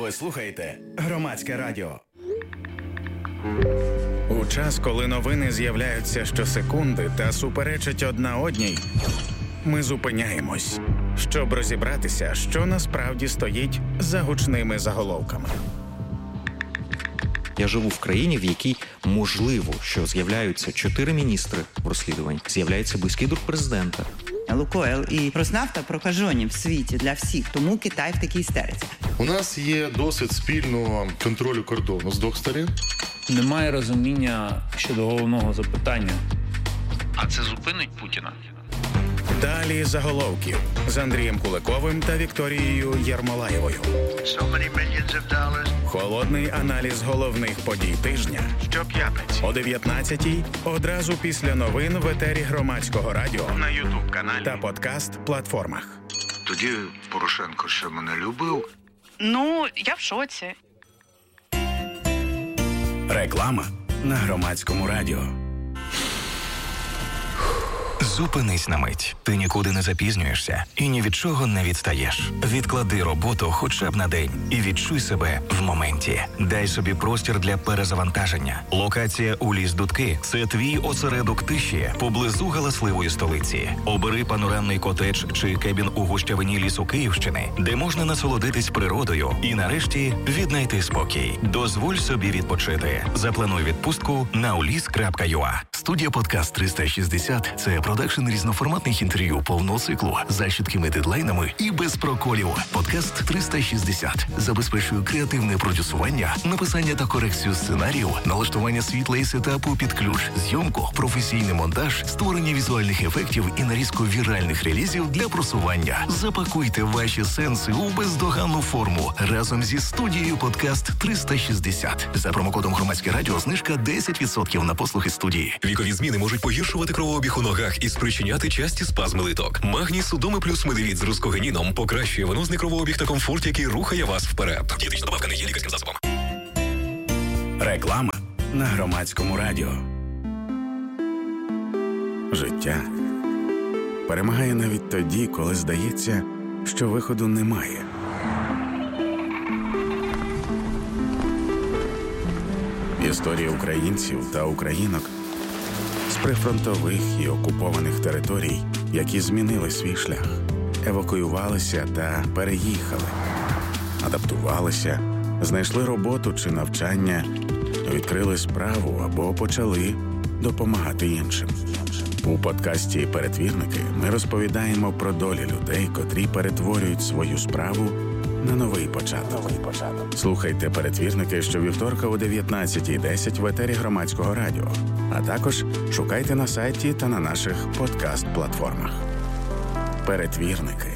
Ви слухаєте Громадське радіо. У час, коли новини з'являються щосекунди та суперечать одна одній, ми зупиняємось, щоб розібратися, що насправді стоїть за гучними заголовками. Я живу в країні, в якій можливо, що з'являються 4 міністри в розслідуванні, з'являється близький друг президента. Лукойл і Роснафта прокажені в світі для всіх, тому Китай в такій істериці. У нас є досвід спільного контролю кордону з двох сторін. Немає розуміння щодо головного запитання. А це зупинить Путіна? Далі заголовків з Андрієм Куликовим та Вікторією Єрмолаєвою. Холодний аналіз головних подій тижня. Щоп'ятниці о 19-й, одразу після новин в етері Громадського радіо, на YouTube-каналі та подкаст-платформах. Тоді Порошенко ще мене любив. Ну, я в шоці. Реклама на Громадському радіо. Зупинись на мить. Ти нікуди не запізнюєшся і ні від чого не відстаєш. Відклади роботу хоча б на день і відчуй себе в моменті. Дай собі простір для перезавантаження. Локація у Ліс-Дудки – це твій осередок тиші поблизу галасливої столиці. Обери панорамний котедж чи кебін у гущавині лісу Київщини, де можна насолодитись природою і нарешті віднайти спокій. Дозволь собі відпочити. Заплануй відпустку на ulis.ua. Студія «Подкаст 360» – це продакшн різноформатних інтерв'ю повного циклу з чіткими дедлайнами і без проколів. «Подкаст 360» забезпечує креативне продюсування, написання та корекцію сценаріїв, налаштування світла і сетапу під ключ, зйомку, професійний монтаж, створення візуальних ефектів і нарізку віральних релізів для просування. Запакуйте ваші сенси у бездоганну форму разом зі студією «Подкаст 360». За промокодом «Громадське радіо» знижка 10% на послуги студії. Вікові зміни можуть погіршувати кровообіг у ногах і спричиняти часті спазми литок. Магній Судоми плюс медивіт з рускогеніном покращує венозний кровообіг та комфорт, який рухає вас вперед. Дієтична добавка не є лікарським засобом. Реклама на Громадському радіо. Життя перемагає навіть тоді, коли здається, що виходу немає. Історії українців та українок з прифронтових і окупованих територій, які змінили свій шлях, евакуювалися та переїхали, адаптувалися, знайшли роботу чи навчання, відкрили справу або почали допомагати іншим. У подкасті «Перетвірники» ми розповідаємо про долі людей, котрі перетворюють свою справу на новий початок. Слухайте «Перетвірники» щовівторка о 19:10 в етері Громадського радіо, а також шукайте на сайті та на наших подкаст-платформах. «Перетвірники».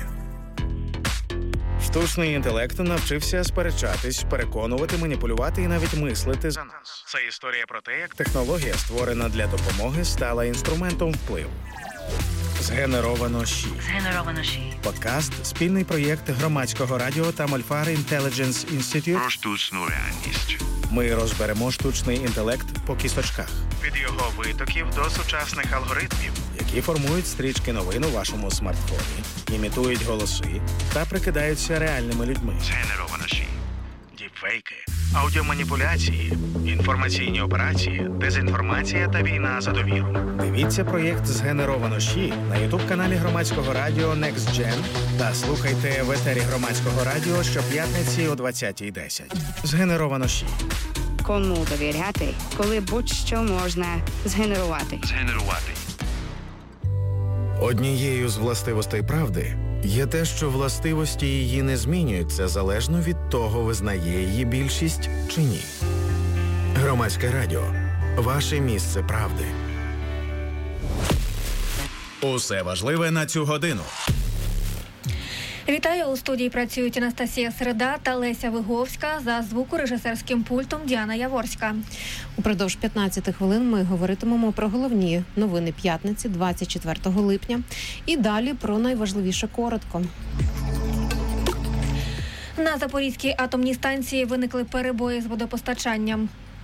Штучний інтелект навчився сперечатись, переконувати, маніпулювати і навіть мислити за нас. Це історія про те, як технологія, створена для допомоги, стала інструментом впливу. Згенеровано ЩІ. Подкаст – спільний проєкт Громадського радіо та Мольфар Intelligence Institute. Про штучну реальність. Ми розберемо штучний інтелект по кісточках. Від його витоків до сучасних алгоритмів, які формують стрічки новин у вашому смартфоні, імітують голоси та прикидаються реальними людьми. Згенеровано ЩІ. Діпфейки, аудіоманіпуляції, інформаційні операції, дезінформація та війна за довіру. Дивіться проєкт «Згенеровано ЩІ» на ютуб-каналі Громадського радіо Next Gen та слухайте в етері Громадського радіо щоп'ятниці о 20:10. «Згенеровано ЩІ». Кому довіряти, коли будь-що можна згенерувати? Однією з властивостей правди є те, що властивості її не змінюються залежно від того, визнає її більшість чи ні. Громадське радіо – ваше місце правди. Усе важливе на цю годину. Вітаю, у студії працюють Анастасія Середа та Леся Виговська, за звукорежисерським пультом Діана Яворська. Упродовж 15 хвилин ми говоритимемо про головні новини п'ятниці 24 липня і далі про найважливіше коротко. На Запорізькій атомній станції виникли перебої з водопостачанням.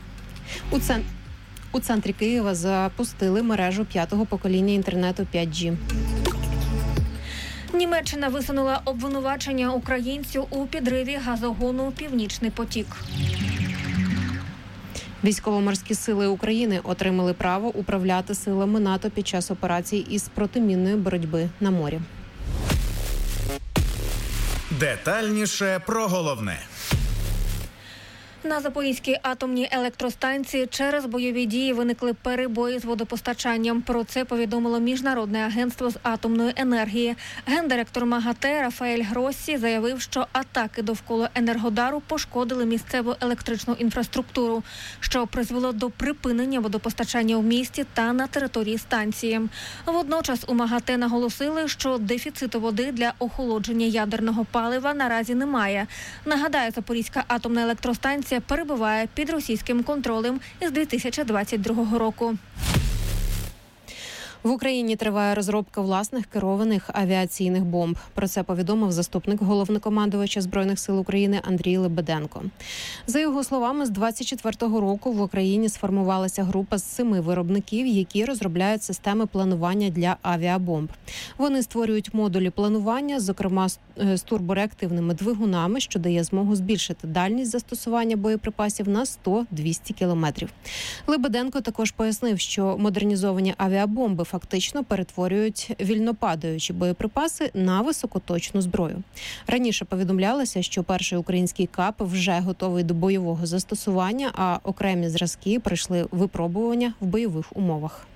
У центрі Києва запустили мережу 5-го покоління інтернету 5G. Німеччина висунула обвинувачення українцю у підриві газогону «Північний потік». Військово-морські сили України отримали право управляти силами НАТО під час операцій із протимінної боротьби на морі. Детальніше про головне. На Запорізькій атомній електростанції через бойові дії виникли перебої з водопостачанням. Про це повідомило Міжнародне агентство з атомної енергії. Гендиректор МАГАТЕ Рафаель Гроссі заявив, що атаки довкола Енергодару пошкодили місцеву електричну інфраструктуру, що призвело до припинення водопостачання в місті та на території станції. Водночас у МАГАТЕ наголосили, що дефіциту води для охолодження ядерного палива наразі немає. Нагадаю, Запорізька атомна електростанція перебуває під російським контролем із 2022 року. В Україні триває розробка власних керованих авіаційних бомб. Про це повідомив заступник головнокомандувача Збройних сил України Андрій Лебеденко. За його словами, з 2024 року в Україні сформувалася група з 7 виробників, які розробляють системи планування для авіабомб. Вони створюють модулі планування, зокрема з турбореактивними двигунами, що дає змогу збільшити дальність застосування боєприпасів на 100-200 кілометрів. Лебеденко також пояснив, що модернізовані авіабомби фактично перетворюють вільнопадаючі боєприпаси на високоточну зброю. Раніше повідомлялося, що перший український КАП вже готовий до бойового застосування, а окремі зразки пройшли випробування в бойових умовах.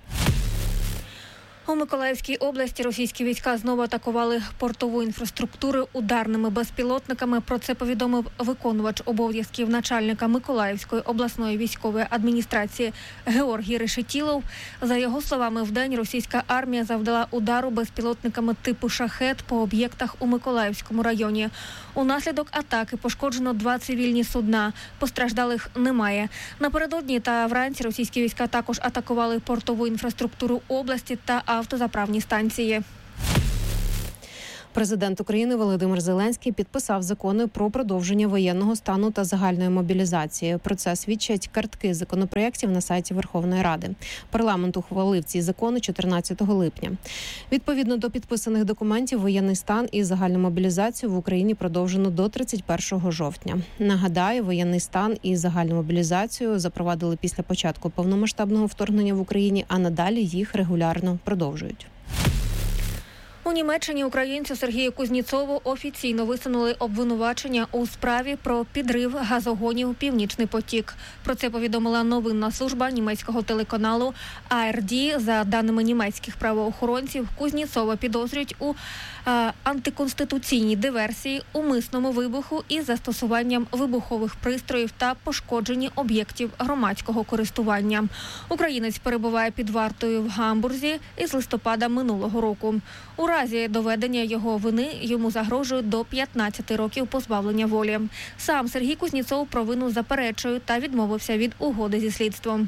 У Миколаївській області російські війська знову атакували портову інфраструктуру ударними безпілотниками. Про це повідомив виконувач обов'язків начальника Миколаївської обласної військової адміністрації Георгій Решетілов. За його словами, вдень російська армія завдала удару безпілотниками типу «Шахет» по об'єктах у Миколаївському районі. Унаслідок атаки пошкоджено 2 цивільні судна. Постраждалих немає. Напередодні та вранці російські війська також атакували портову інфраструктуру області та автозаправні станції. Президент України Володимир Зеленський підписав закони про продовження воєнного стану та загальної мобілізації. Про це свідчать картки законопроєктів на сайті Верховної Ради. Парламент ухвалив ці закони 14 липня. Відповідно до підписаних документів, воєнний стан і загальну мобілізацію в Україні продовжено до 31 жовтня. Нагадаю, воєнний стан і загальну мобілізацію запровадили після початку повномасштабного вторгнення в Україні, а надалі їх регулярно продовжують. У Німеччині українцю Сергію Кузнєцову офіційно висунули обвинувачення у справі про підрив газогонів «Північний потік». Про це повідомила новинна служба німецького телеканалу ARD. За даними німецьких правоохоронців, Кузнєцова підозрюють у антиконституційній диверсії, умисному вибуху із застосуванням вибухових пристроїв та пошкодженні об'єктів громадського користування. Українець перебуває під вартою в Гамбурзі із листопада минулого року. У разі доведення його вини йому загрожує до 15 років позбавлення волі. Сам Сергій Кузнєцов провину заперечує та відмовився від угоди зі слідством.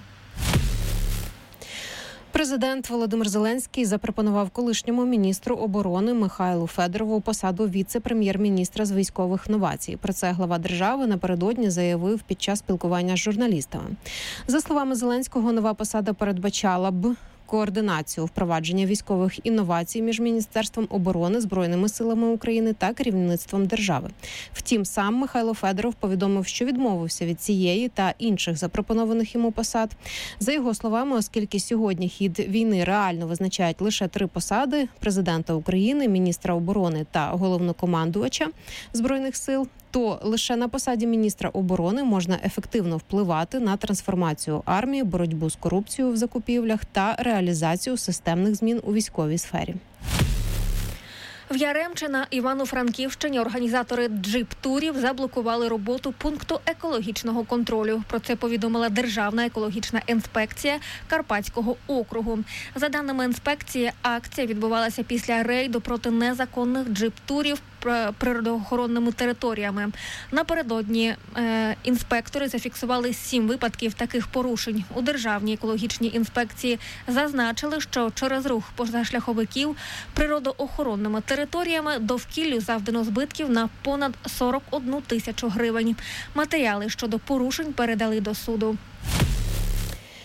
Президент Володимир Зеленський запропонував колишньому міністру оборони Михайлу Федорову посаду віце-прем'єр-міністра з військових новацій. Про це глава держави напередодні заявив під час спілкування з журналістами. За словами Зеленського, нова посада передбачала б координацію впровадження військових інновацій між Міністерством оборони, Збройними силами України та керівництвом держави. Втім, сам Михайло Федоров повідомив, що відмовився від цієї та інших запропонованих йому посад. За його словами, оскільки сьогодні хід війни реально визначають лише 3 посади – президента України, міністра оборони та головнокомандувача Збройних сил, то лише на посаді міністра оборони можна ефективно впливати на трансформацію армії, боротьбу з корупцією в закупівлях та реалізацію системних змін у військовій сфері. В Яремче на Івано-Франківщині організатори джип-турів заблокували роботу пункту екологічного контролю. Про це повідомила Державна екологічна інспекція Карпатського округу. За даними інспекції, акція відбувалася після рейду проти незаконних джип-турів природоохоронними територіями. Напередодні інспектори зафіксували 7 випадків таких порушень. У Державній екологічній інспекції зазначили, що через рух позашляховиків природоохоронними територіями довкіллю завдано збитків на понад 41 тисячу гривень. Матеріали щодо порушень передали до суду.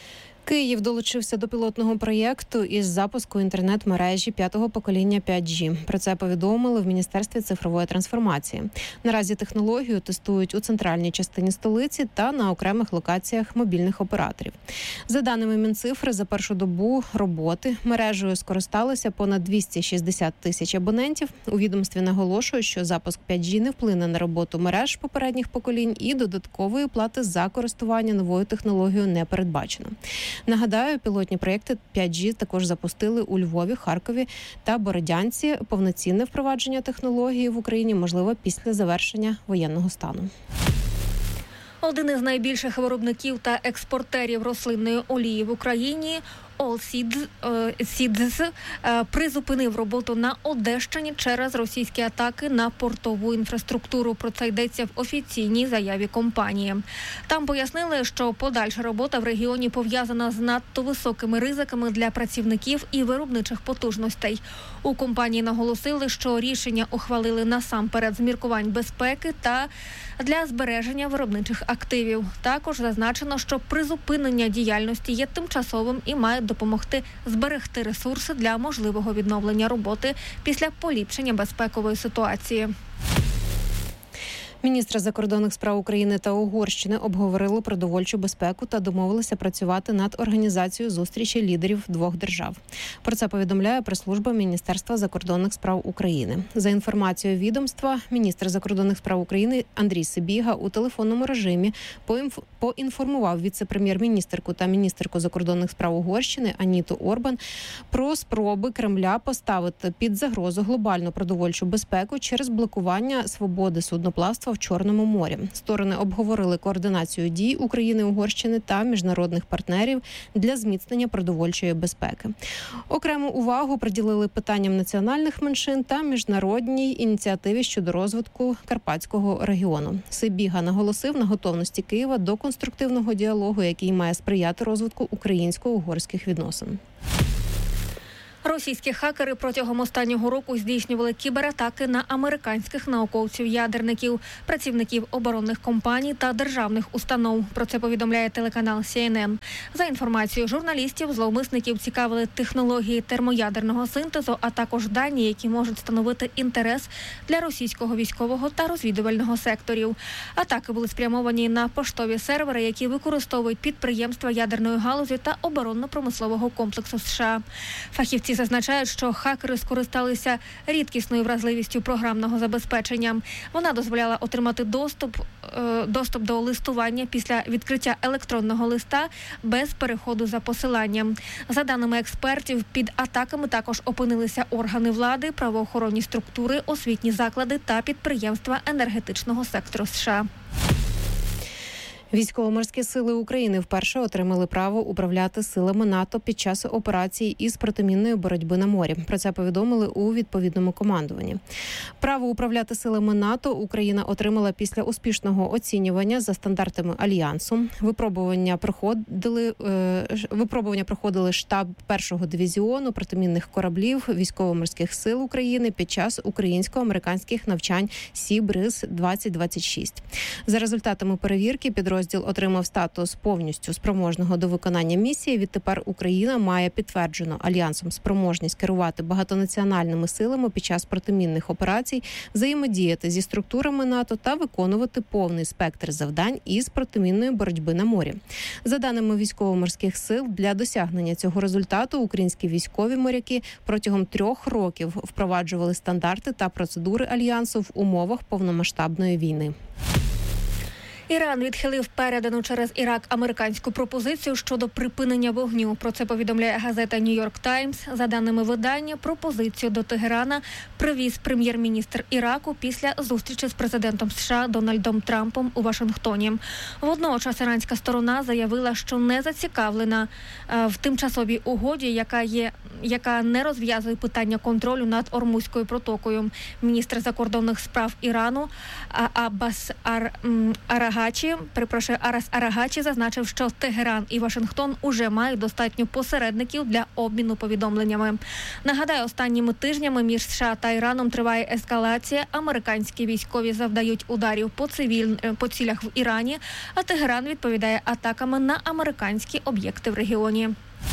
Київ долучився до пілотного проєкту із запуску інтернет-мережі 5-го покоління 5G. Про це повідомили в Міністерстві цифрової трансформації. Наразі технологію тестують у центральній частині столиці та на окремих локаціях мобільних операторів. За даними Мінцифри, за першу добу роботи мережею скористалися понад 260 тисяч абонентів. У відомстві наголошують, що запуск 5G не вплине на роботу мереж попередніх поколінь і додаткової плати за користування новою технологією не передбачено. Нагадаю, пілотні проєкти 5G також запустили у Львові, Харкові та Бородянці. Повноцінне впровадження технології в Україні можливо після завершення воєнного стану. Один із найбільших виробників та експортерів рослинної олії в Україні Allseeds призупинив роботу на Одещині через російські атаки на портову інфраструктуру. Про це йдеться в офіційній заяві компанії. Там пояснили, що подальша робота в регіоні пов'язана з надто високими ризиками для працівників і виробничих потужностей. У компанії наголосили, що рішення ухвалили насамперед з міркувань безпеки та для збереження виробничих активів. Також зазначено, що призупинення діяльності є тимчасовим і має допомогти зберегти ресурси для можливого відновлення роботи після поліпшення безпекової ситуації. Міністри закордонних справ України та Угорщини обговорили продовольчу безпеку та домовилися працювати над організацією зустрічі лідерів двох держав. Про це повідомляє прес-служба Міністерства закордонних справ України. За інформацією відомства, міністр закордонних справ України Андрій Сибіга у телефонному режимі поінформував віце-прем'єр-міністерку та міністерку закордонних справ Угорщини Аніту Орбан про спроби Кремля поставити під загрозу глобальну продовольчу безпеку через блокування свободи судноплавства в Чорному морі. Сторони обговорили координацію дій України, Угорщини та міжнародних партнерів для зміцнення продовольчої безпеки. Окрему увагу приділили питанням національних меншин та міжнародній ініціативі щодо розвитку Карпатського регіону. Сибіга наголосив на готовності Києва до конструктивного діалогу, який має сприяти розвитку українсько-угорських відносин. Російські хакери протягом останнього року здійснювали кібератаки на американських науковців-ядерників, працівників оборонних компаній та державних установ. Про це повідомляє телеканал CNN. За інформацією журналістів, зловмисників цікавили технології термоядерного синтезу, а також дані, які можуть становити інтерес для російського військового та розвідувального секторів. Атаки були спрямовані на поштові сервери, які використовують підприємства ядерної галузі та оборонно-промислового комплексу США. Фахівці зазначають, що хакери скористалися рідкісною вразливістю програмного забезпечення. Вона дозволяла отримати доступ до листування після відкриття електронного листа без переходу за посиланням. За даними експертів, під атаками також опинилися органи влади, правоохоронні структури, освітні заклади та підприємства енергетичного сектору США. Військово-морські сили України вперше отримали право управляти силами НАТО під час операції із протимінної боротьби на морі. Про це повідомили у відповідному командуванні. Право управляти силами НАТО Україна отримала після успішного оцінювання за стандартами Альянсу. Випробування проходили штаб 1-го дивізіону протимінних кораблів Військово-морських сил України під час українсько-американських навчань Сі-Бриз-2026. За результатами перевірки підрозділ отримав статус повністю спроможного до виконання місії. Відтепер Україна має підтверджену Альянсом спроможність керувати багатонаціональними силами під час протимінних операцій, взаємодіяти зі структурами НАТО та виконувати повний спектр завдань із протимінної боротьби на морі. За даними військово-морських сил, для досягнення цього результату українські військові моряки протягом 3 років впроваджували стандарти та процедури Альянсу в умовах повномасштабної війни. Іран відхилив передану через Ірак американську пропозицію щодо припинення вогню. Про це повідомляє газета «Нью-Йорк Таймс». За даними видання, пропозицію до Тегерана привіз прем'єр-міністр Іраку після зустрічі з президентом США Дональдом Трампом у Вашингтоні. Водночас іранська сторона заявила, що не зацікавлена в тимчасовій угоді, яка не розв'язує питання контролю над Ормузькою протокою. Міністр закордонних справ Ірану Аббас Арагачі Арагачі зазначив, що Тегеран і Вашингтон уже мають достатньо посередників для обміну повідомленнями. Нагадаю, останніми тижнями між США та Іраном триває ескалація. Американські військові завдають ударів по цілях в Ірані, а Тегеран відповідає атаками на американські об'єкти в регіоні.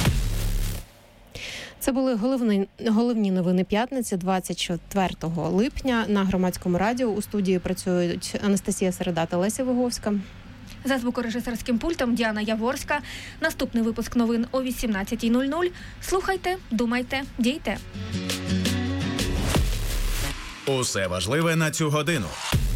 Це були головні новини п'ятниці, 24 липня. На Громадському радіо у студії працюють Анастасія Середа та Леся Виговська. За звукорежисерським пультом Діана Яворська. Наступний випуск новин о 18:00. Слухайте, думайте, дійте. Усе важливе на цю годину.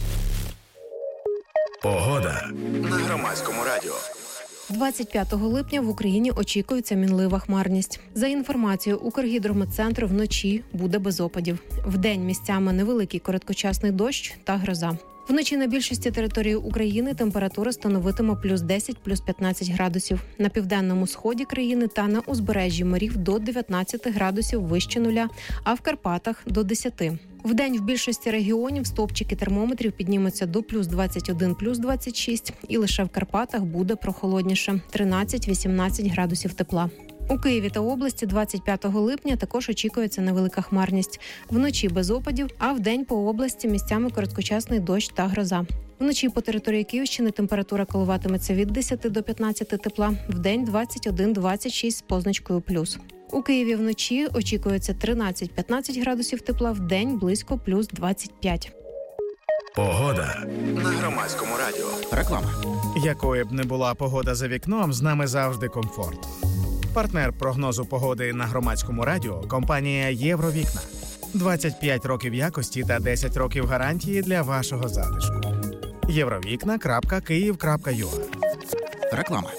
Погода на Громадському радіо. 25 липня в Україні очікується мінлива хмарність. За інформацією Укргідрометцентру, вночі буде без опадів. Вдень місцями невеликий короткочасний дощ та гроза. Вночі на більшості території України температура становитиме плюс 10, плюс 15 градусів. На південному сході країни та на узбережжі морів до 19 градусів вище нуля, а в Карпатах до 10. Вдень в більшості регіонів стовпчики термометрів піднімуться до плюс 21, плюс 26. І лише в Карпатах буде прохолодніше – 13-18 градусів тепла. У Києві та області 25 липня також очікується невелика хмарність. Вночі без опадів, а вдень по області місцями короткочасний дощ та гроза. Вночі по території Київщини температура коливатиметься від 10 до 15 тепла, вдень 21-26 з позначкою плюс. У Києві вночі очікується 13-15 градусів тепла, вдень близько плюс 25. Погода на Громадському радіо. Реклама. Якою б не була погода за вікном, з нами завжди комфорт. Партнер прогнозу погоди на Громадському радіо – компанія «Євровікна». 25 років якості та 10 років гарантії для вашого затишку. Євровікна.Київ.ua. Реклама.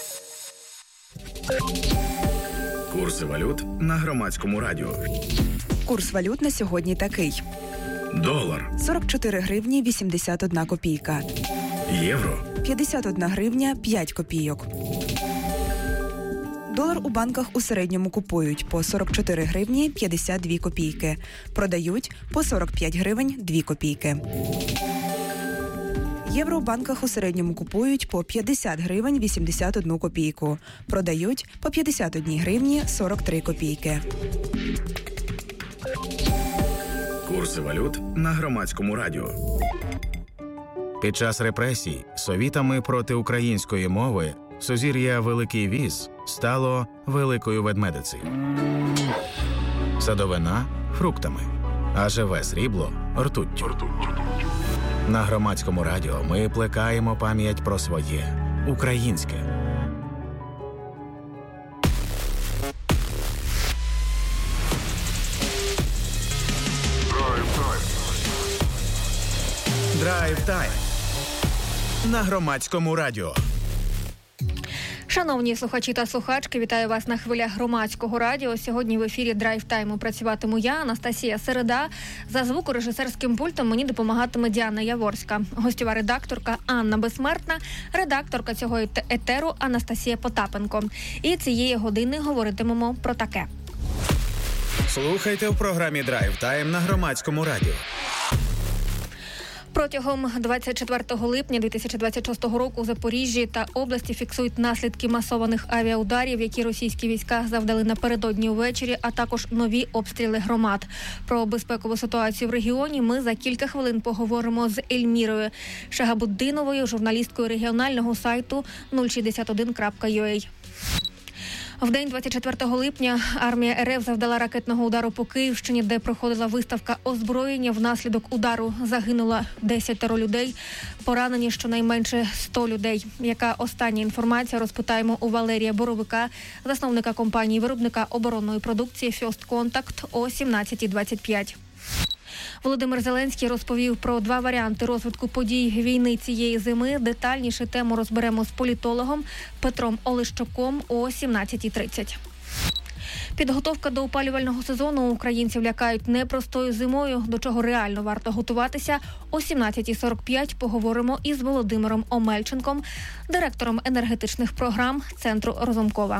Курси валют на Громадському радіо. Курс валют на сьогодні такий. Долар. 44 гривні 81 копійка. Євро. 51 гривня 5 копійок. Долар у банках у середньому купують по 44 гривні 52 копійки. Продають по 45 гривень 2 копійки. Євро у банках у середньому купують по 50 гривень 81 копійку. Продають по 51 гривні 43 копійки. Курси валют на Громадському радіо. Під час репресій совітами проти української мови сузір'я Великий Віз стало Великою Ведмедицею. Садовина – фруктами, а живе срібло – ртуттю. На Громадському радіо ми плекаємо пам'ять про своє – українське. Драйв-тайм на Громадському радіо. Шановні слухачі та слухачки, вітаю вас на хвилях Громадського радіо. Сьогодні в ефірі Драйв-тайму працюватиму я, Анастасія Середа. За звукорежисерським пультом мені допомагатиме Діана Яворська. Гостьова редакторка Анна Безсмертна, редакторка цього етеру Анастасія Потапенко. І цієї години говоритимемо про таке. Слухайте в програмі Драйв-тайм на Громадському радіо. Протягом 24 липня 2026 року у Запоріжжі та області фіксують наслідки масованих авіаударів, які російські війська завдали напередодні увечері, а також нові обстріли громад. Про безпекову ситуацію в регіоні ми за кілька хвилин поговоримо з Ельмірою Шагабуддиновою, журналісткою регіонального сайту 061.ua. В день 24 липня армія РФ завдала ракетного удару по Київщині, де проходила виставка озброєння. Внаслідок удару загинуло 10 людей, поранені щонайменше 100 людей. Яка остання інформація, розпитаємо у Валерія Боровика, засновника компанії-виробника оборонної продукції First Contact о 17:25. Володимир Зеленський розповів про 2 варіанти розвитку подій війни цієї зими. Детальніше тему розберемо з політологом Петром Олещуком о 17:30. Підготовка до опалювального сезону українців лякають непростою зимою, до чого реально варто готуватися. О 17:45 поговоримо із Володимиром Омельченком, директором енергетичних програм Центру Розумкова.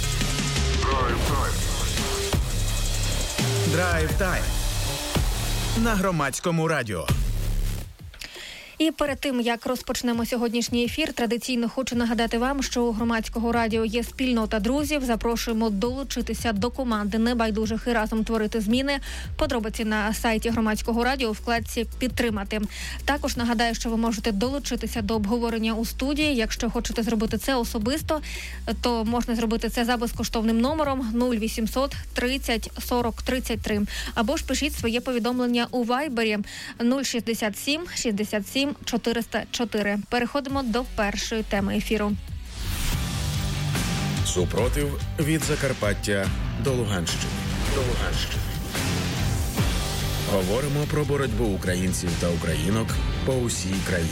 Драйв-тайм на Громадському радіо. І перед тим, як розпочнемо сьогоднішній ефір, традиційно хочу нагадати вам, що у Громадського радіо є спільнота друзів. Запрошуємо долучитися до команди небайдужих і разом творити зміни. Подробиці на сайті Громадського радіо у вкладці «Підтримати». Також нагадаю, що ви можете долучитися до обговорення у студії. Якщо хочете зробити це особисто, то можна зробити це за безкоштовним номером 0800 30 40 33. Або ж пишіть своє повідомлення у Вайбері 067 67 404. Переходимо до першої теми ефіру. Супротив від Закарпаття до Луганщини. Говоримо про боротьбу українців та українок по усій країні.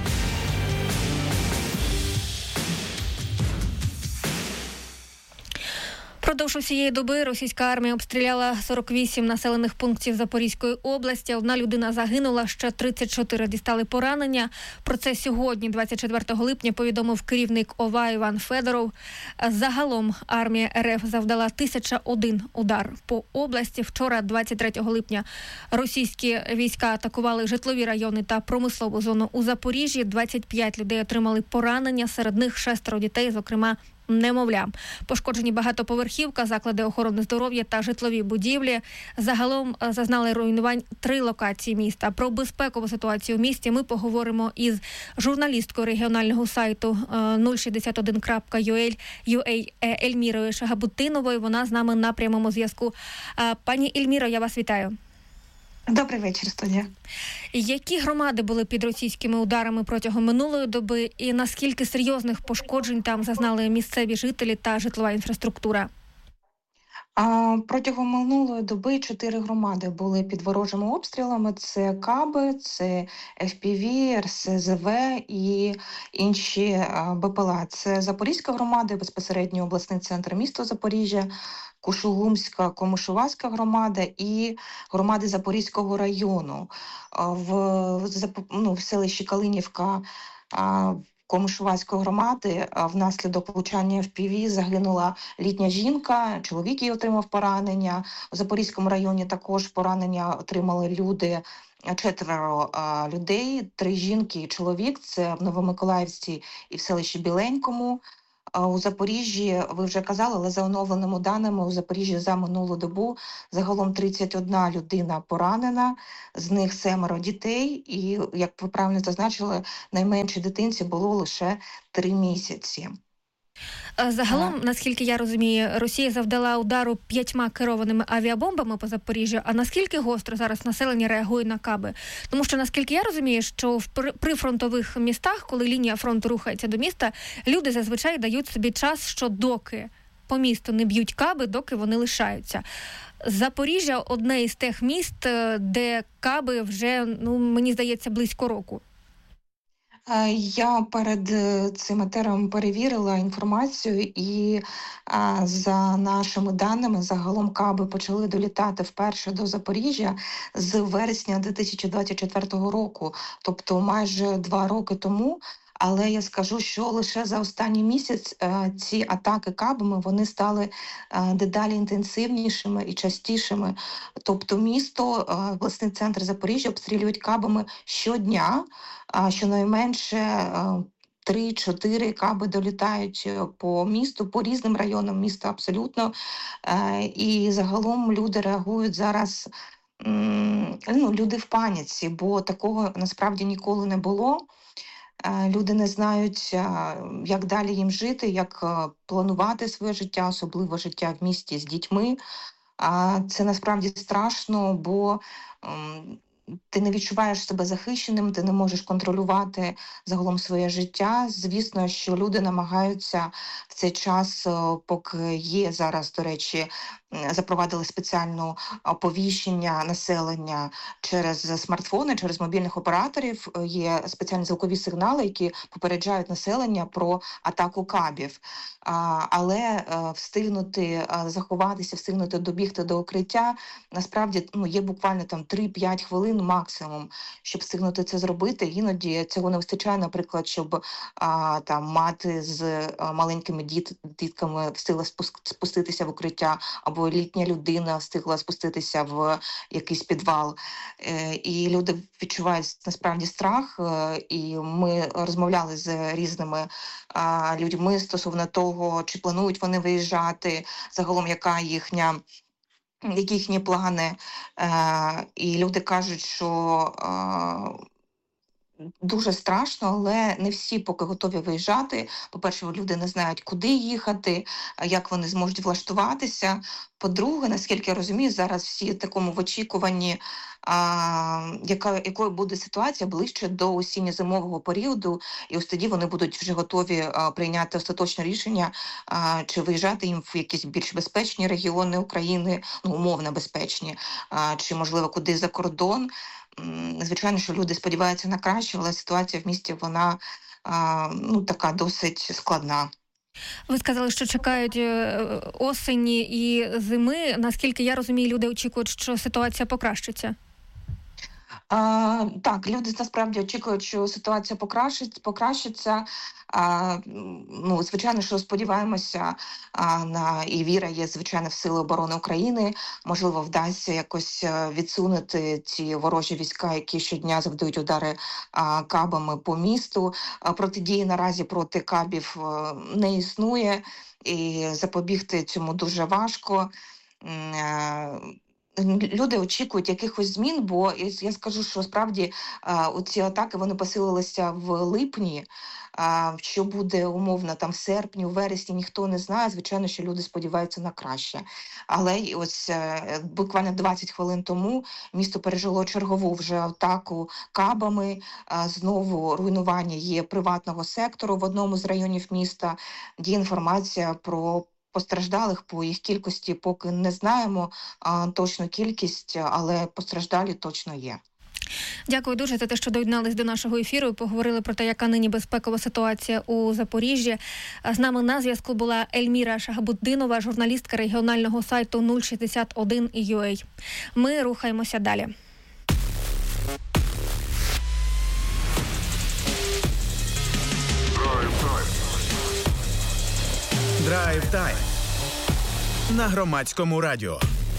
Продовж усієї доби російська армія обстріляла 48 населених пунктів Запорізької області. Одна людина загинула, ще 34 дістали поранення. Про це сьогодні, 24 липня, повідомив керівник ОВА Іван Федоров. Загалом армія РФ завдала 1001 удар по області. Вчора, 23 липня, російські війська атакували житлові райони та промислову зону у Запоріжжі. 25 людей отримали поранення, серед них 6 дітей, зокрема немовля. Пошкоджені багатоповерхівка, заклади охорони здоров'я та житлові будівлі. Загалом зазнали руйнувань 3 локації міста. Про безпекову ситуацію в місті ми поговоримо із журналісткою регіонального сайту 061.ua Ельмірою Шагабутиновою. Вона з нами на прямому зв'язку. Пані Ельміро, я вас вітаю. Добрий вечір, студія. Які громади були під російськими ударами протягом минулої доби і наскільки серйозних пошкоджень там зазнали місцеві жителі та житлова інфраструктура? Протягом минулої доби 4 громади були під ворожими обстрілами. Це Каби, це FPV, РСЗВ і інші БПЛА. Це Запорізька громада, безпосередньо обласний центр міста Запоріжжя, Кушугумська, Комишувацька громада і громади Запорізького району. В селищі Калинівка Комишувацької громади внаслідок влучання FPV загинула літня жінка, чоловік її отримав поранення. У Запорізькому районі також поранення отримали люди, 4 людей, 3 жінки і чоловік. Це в Новомиколаївці і в селищі Біленькому. У Запоріжжі, ви вже казали, але за оновленими даними, у Запоріжжі за минулу добу загалом 31 людина поранена, з них 7 дітей, і, як ви правильно зазначили, найменшій дитинці було лише 3 місяці. Загалом, наскільки я розумію, Росія завдала удару 5 керованими авіабомбами по Запоріжжю. А наскільки гостро зараз населення реагує на Каби? Тому що, наскільки я розумію, що в прифронтових містах, коли лінія фронту рухається до міста, люди зазвичай дають собі час, що доки по місту не б'ють Каби, доки вони лишаються. Запоріжжя – одне із тих міст, де Каби вже, мені здається, близько року. Я перед цим етером перевірила інформацію і за нашими даними загалом Каби почали долітати вперше до Запоріжжя з вересня 2024 року, тобто майже 2 роки тому. Але я скажу, що лише за останній місяць ці атаки кабами, вони стали дедалі інтенсивнішими і частішими. Тобто місто, обласний центр Запоріжжя обстрілюють кабами щодня, щонайменше 3-4 каби долітають по місту, по різним районам міста абсолютно. І загалом люди реагують зараз, люди в паніці, бо такого насправді ніколи не було. Люди не знають, як далі їм жити, як планувати своє життя, особливо життя в місті з дітьми. Це насправді страшно, бо ти не відчуваєш себе захищеним, ти не можеш контролювати загалом своє життя. Звісно, що люди намагаються в цей час, поки є зараз, до речі, запровадили спеціальне оповіщення населення через смартфони, через мобільних операторів. Є спеціальні звукові сигнали, які попереджають населення про атаку кабів. Але встигнути заховатися, встигнути добігти до укриття, насправді є буквально 3-5 хвилин хвилин максимум, щоб встигнути це зробити. Іноді цього не вистачає, наприклад, щоб там мати з маленькими дітками встигла спуститися в укриття, або літня людина встигла спуститися в якийсь підвал. І люди відчувають насправді страх, і ми розмовляли з різними людьми стосовно того, чи планують вони виїжджати, загалом які їхні плани. І люди кажуть, що дуже страшно, але не всі поки готові виїжджати. По-перше, люди не знають, куди їхати, як вони зможуть влаштуватися. По-друге, наскільки я розумію, зараз всі в очікуванні, якою буде ситуація ближче до осінньо-зимового періоду, і ось тоді вони будуть вже готові прийняти остаточне рішення, чи виїжджати їм в якісь більш безпечні регіони України, умовно безпечні, чи, можливо, куди за кордон. Звичайно, що люди сподіваються на краще, але ситуація в місті, вона така досить складна. Ви сказали, що чекають осені і зими. Наскільки я розумію, люди очікують, що ситуація покращиться? Так, люди насправді очікують, що ситуація покращиться. Звичайно, що сподіваємося і віра є, звичайно, в Сили оборони України. Можливо, вдасться якось відсунути ці ворожі війська, які щодня завдають удари кабами по місту. Протидії наразі проти кабів не існує, і запобігти цьому дуже важко. Люди очікують якихось змін, бо я скажу, що справді ці атаки, вони посилилися в липні. Що буде умовно там в серпні, у вересні, ніхто не знає. Звичайно, що люди сподіваються на краще. Але ось буквально 20 хвилин тому місто пережило чергову вже атаку кабами. Знову руйнування є приватного сектору в одному з районів міста. Є інформація про постраждалих, по їх кількості поки не знаємо точну кількість, але постраждалі точно є. Дякую дуже за те, що доєднались до нашого ефіру і поговорили про те, яка нині безпекова ситуація у Запоріжжі. З нами на зв'язку була Ельміра Шагабуддинова, журналістка регіонального сайту 061.ua. Ми рухаємося далі. Драйв-тайм на Громадському радіо.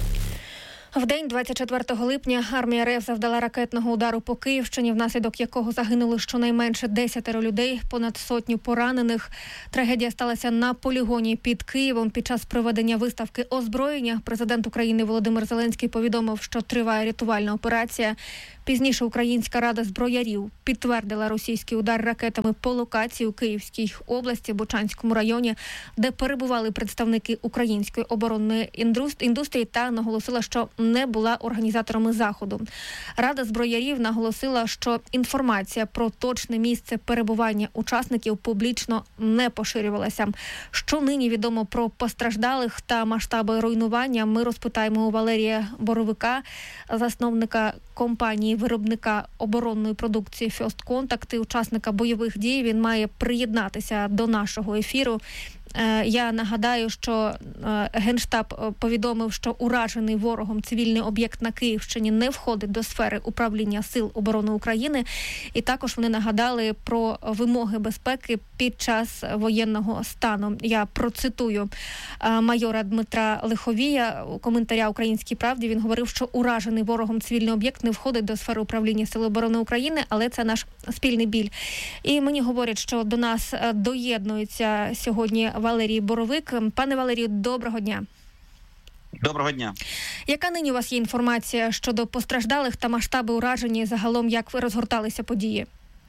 В день 24 липня армія РФ завдала ракетного удару по Київщині, внаслідок якого загинули щонайменше 10 людей, понад сотню поранених. Трагедія сталася на полігоні під Києвом. Під час проведення виставки озброєння президент України Володимир Зеленський повідомив, що триває рятувальна операція. Пізніше Українська рада зброярів підтвердила російський удар ракетами по локації у Київській області, Бучанському районі, де перебували представники української оборонної індустрії, та наголосила, що не була організаторами заходу. Рада зброярів наголосила, що інформація про точне місце перебування учасників публічно не поширювалася. Що нині відомо про постраждалих та масштаби руйнування, ми розпитаємо у Валерія Боровика, засновника компанії виробника оборонної продукції First Contact, учасника бойових дій. Він має приєднатися до нашого ефіру. Я нагадаю, що Генштаб повідомив, що уражений ворогом цивільний об'єкт на Київщині не входить до сфери управління Сил оборони України. І також вони нагадали про вимоги безпеки під час воєнного стану. Я процитую майора Дмитра Лиховія, коментаря «Українській правді». Він говорив, що уражений ворогом цивільний об'єкт не входить до сфери управління Сил оборони України, але це наш спільний біль. І мені говорять, що до нас доєднується сьогодні Валерій Боровик. Пане Валерію, доброго дня. Доброго дня. Яка нині у вас є інформація щодо постраждалих та масштаби ураження, загалом як ви розгорталися події?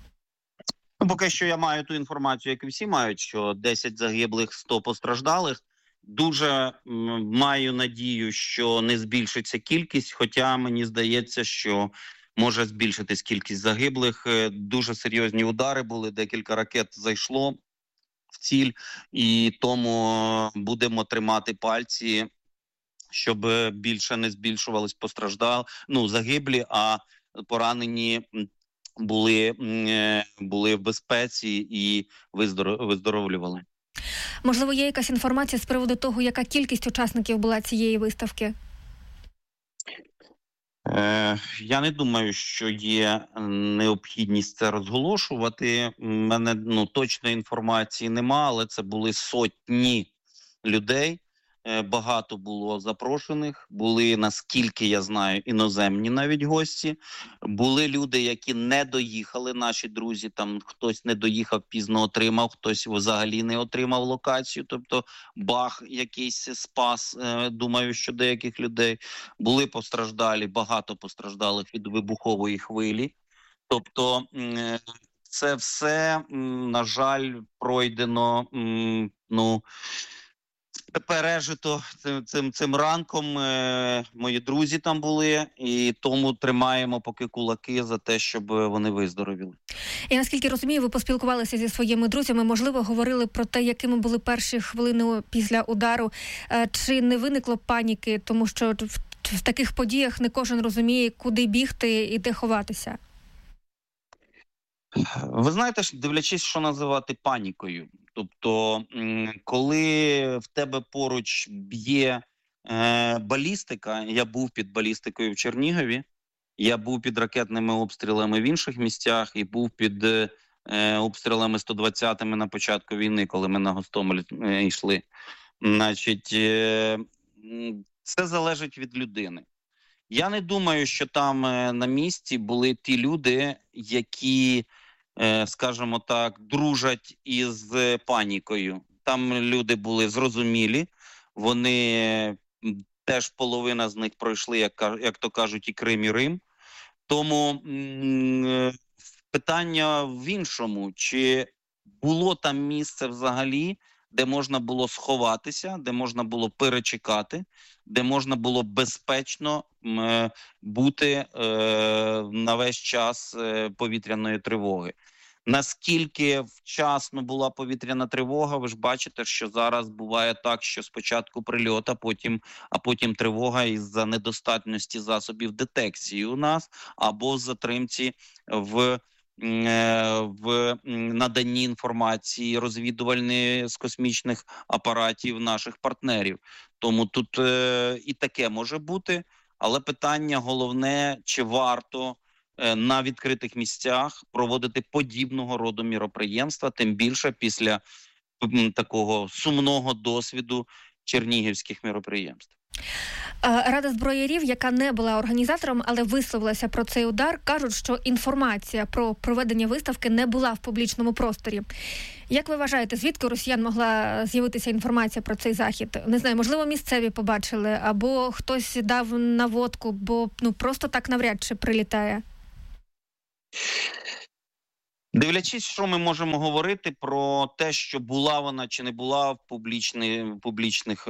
Поки що я маю ту інформацію, як і всі мають, що 10 загиблих, 100 постраждалих. Дуже маю надію, що не збільшиться кількість, хоча мені здається, що може збільшитись кількість загиблих. Дуже серйозні удари були, декілька ракет зайшло в ціль, і тому будемо тримати пальці, щоб більше не збільшувались загиблі, а поранені були в безпеці і виздоровлювали. Можливо, є якась інформація з приводу того, яка кількість учасників була цієї виставки? Я не думаю, що є необхідність це розголошувати. У мене точної інформації нема, але це були сотні людей. Багато було запрошених, були, наскільки я знаю, іноземні навіть гості. Були люди, які не доїхали, наші друзі, там хтось не доїхав, пізно отримав, хтось взагалі не отримав локацію, тобто бах якийсь спас, думаю, що деяких людей. Були постраждалі, багато постраждалих від вибухової хвилі. Тобто це все, на жаль, пройдено, пережито цим ранком. Мої друзі там були, і тому тримаємо поки кулаки за те, щоб вони виздоровіли. Я наскільки розумію, ви поспілкувалися зі своїми друзями, можливо, говорили про те, якими були перші хвилини після удару. Чи не виникло паніки, тому що в таких подіях не кожен розуміє, куди бігти і де ховатися? Ви знаєте, дивлячись, що називати панікою. Тобто, коли в тебе поруч б'є балістика, я був під балістикою в Чернігові, я був під ракетними обстрілами в інших місцях і був під обстрілами 120-ми на початку війни, коли ми на Гостомель йшли. Значить, це залежить від людини. Я не думаю, що там на місці були ті люди, які, скажімо так, дружать із панікою. Там люди були зрозумілі, вони теж половина з них пройшли, як то кажуть, і Крим, і Рим. Тому питання в іншому, чи було там місце взагалі, де можна було сховатися, де можна було перечекати, де можна було безпечно бути на весь час повітряної тривоги. Наскільки вчасно була повітряна тривога, ви ж бачите, що зараз буває так, що спочатку прильот, а потім тривога із-за недостатності засобів детекції у нас, або в затримці в наданні інформації розвідувальної з космічних апаратів наших партнерів. Тому тут і таке може бути, але питання головне, чи варто на відкритих місцях проводити подібного роду міроприємства, тим більше після такого сумного досвіду чернігівських міроприємств. Рада зброярів, яка не була організатором, але висловилася про цей удар, кажуть, що інформація про проведення виставки не була в публічному просторі. Як ви вважаєте, звідки у росіян могла з'явитися інформація про цей захід? Не знаю, можливо, місцеві побачили, або хтось дав наводку, бо просто так навряд чи прилітає. Дивлячись, що ми можемо говорити про те, що була вона чи не була в публічних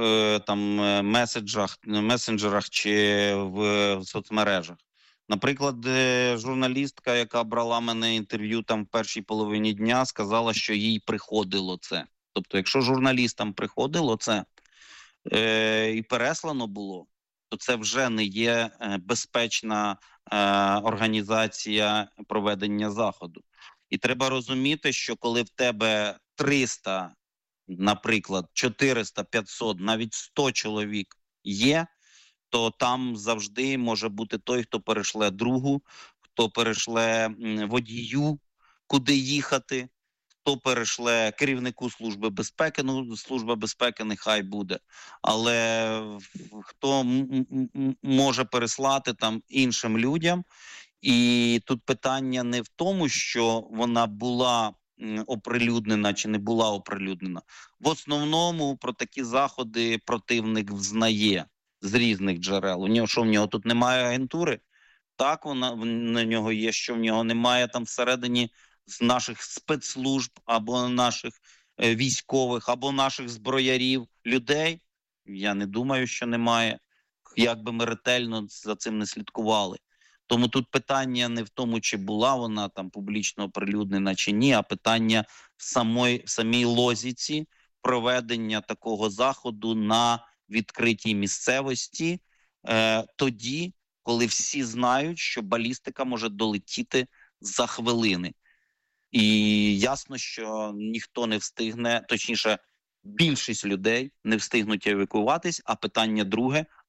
месенджерах чи в соцмережах. Наприклад, журналістка, яка брала мене інтерв'ю там в першій половині дня, сказала, що їй приходило це. Тобто, якщо журналістам приходило це і переслано було, то це вже не є безпечна організація проведення заходу. І треба розуміти, що коли в тебе 300, наприклад, 400, 500, навіть 100 чоловік є, то там завжди може бути той, хто перешле другу, хто перешле водію, куди їхати, хто перешле керівнику Служби безпеки, Служба безпеки нехай буде, але хто може переслати там іншим людям. І тут питання не в тому, що вона була оприлюднена чи не була оприлюднена. В основному про такі заходи противник взнає з різних джерел. В нього тут немає агентури? Так, на нього є, що в нього немає там всередині з наших спецслужб або наших військових, або наших зброярів людей? Я не думаю, що немає. Як би ми ретельно за цим не слідкували. Тому тут питання не в тому, чи була вона там публічно оприлюднена чи ні, а питання в самій логіці проведення такого заходу на відкритій місцевості тоді, коли всі знають, що балістика може долетіти за хвилини. І ясно, що ніхто не встигне, точніше, більшість людей не встигнуть евакуюватись, а питання друге,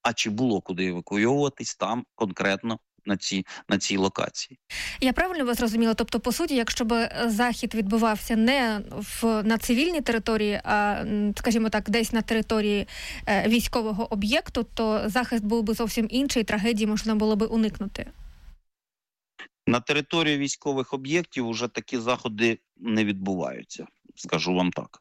а чи було куди евакуйовуватись там конкретно на цій локації. Я правильно вас зрозуміла? Тобто, по суті, якщо б захід відбувався не на цивільній території, а, скажімо так, десь на території військового об'єкту, то захист був би зовсім інший, трагедії можна було би уникнути? На території військових об'єктів вже такі заходи не відбуваються, скажу вам так.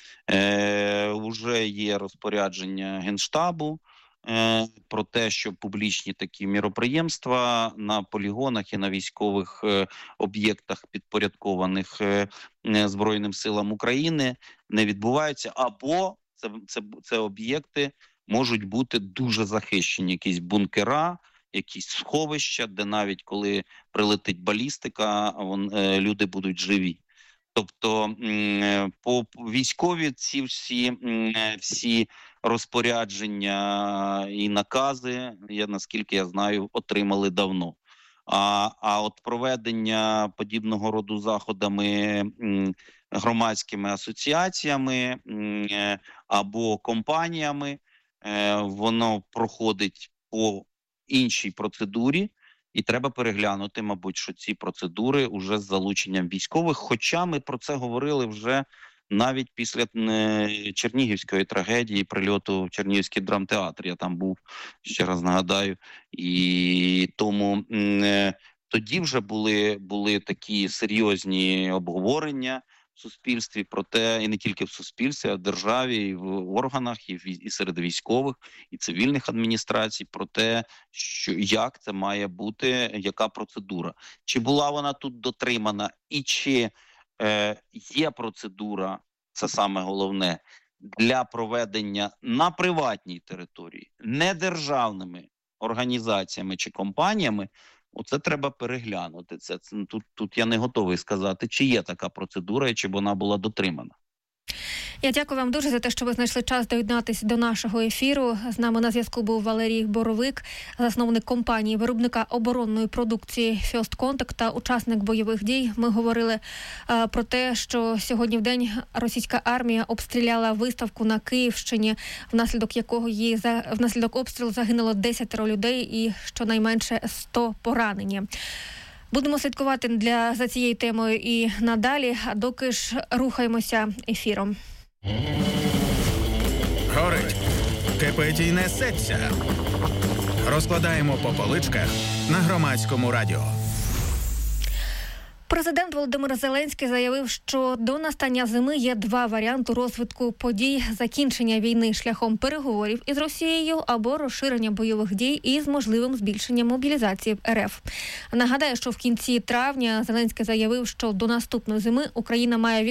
Уже є розпорядження Генштабу про те, що публічні такі міроприємства на полігонах і на військових об'єктах, підпорядкованих Збройним силам України, не відбуваються, або це об'єкти можуть бути дуже захищені, якісь бункера, якісь сховища, де навіть коли прилетить балістика, люди будуть живі. Тобто по військові ці всі розпорядження і накази, наскільки я знаю, отримали давно. А от проведення подібного роду заходами громадськими асоціаціями або компаніями, воно проходить по іншій процедурі, і треба переглянути, мабуть, що ці процедури вже з залученням військових, хоча ми про це говорили вже навіть після Чернігівської трагедії, прильоту в Чернігівський драмтеатр. Я там був, ще раз нагадаю, і тому тоді вже були такі серйозні обговорення в суспільстві про те, і не тільки в суспільстві, а в державі, і в органах, і серед військових, і цивільних адміністрацій про те, що як це має бути, яка процедура. Чи була вона тут дотримана, і чи є процедура, це саме головне, для проведення на приватній території, не державними організаціями чи компаніями. Оце треба переглянути. Тут я не готовий сказати, чи є така процедура і чи вона була дотримана. Я дякую вам дуже за те, що ви знайшли час доєднатися до нашого ефіру. З нами на зв'язку був Валерій Боровик, засновник компанії виробника оборонної продукції First Contact та учасник бойових дій. Ми говорили про те, що сьогодні в день російська армія обстріляла виставку на Київщині, внаслідок обстрілу загинуло 10 людей і щонайменше 100 поранені. Будемо слідкувати за цією темою і надалі, а доки ж рухаємося ефіром. Горить, кипить і несеться. Розкладаємо по поличках на Громадському радіо. Президент Володимир Зеленський заявив, що до настання зими є два варіанти розвитку подій: закінчення війни шляхом переговорів із Росією або розширення бойових дій із можливим збільшенням мобілізації в РФ. Нагадаю, що в кінці травня Зеленський заявив, що до наступної зими Україна має